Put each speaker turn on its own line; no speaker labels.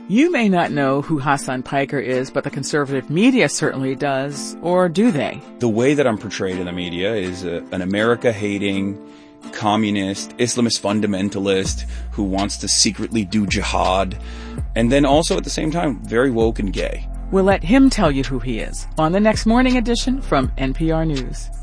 You may not know who Hasan Piker is, but the conservative media certainly does. Or do they?
The way that I'm portrayed in the media is an America-hating, communist, Islamist fundamentalist who wants to secretly do jihad, and then also at the same time, very woke and gay.
We'll let him tell you who he is on the next morning edition from NPR News.